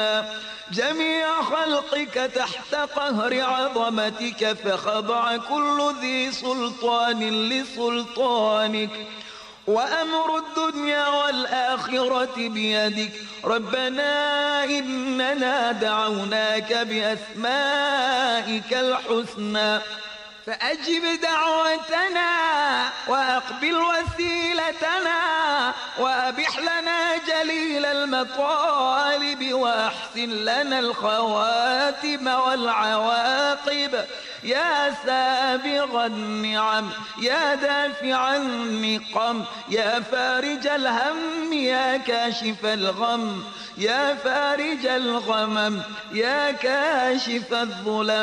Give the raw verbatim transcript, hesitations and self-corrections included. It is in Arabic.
جميع خلقك تحت قهر عظمتك، فخضع كل ذي سلطان لسلطانك، وأمر الدنيا والآخرة بيدك. ربنا إننا دعوناك بأسمائك الحسنى فأجب دعوتنا وأقبل وسيلتنا، وأبح لنا جليل المطالب، وأحسن لنا الخواتم والعواقب. يا سابغ النعم، يا دافع النقم، يا فارج الهم، يا كاشف الغم، يا فارج الغمم، يا كاشف الظلم.